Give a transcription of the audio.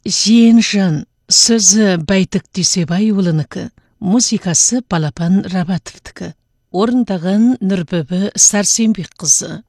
Жиенжан, сөзі Бәйтік Дүйсебай ұлыныкі, музыкасы Балапан Рабатовтікі. Орындаған Нұрбөбі Сарсенбек қызы.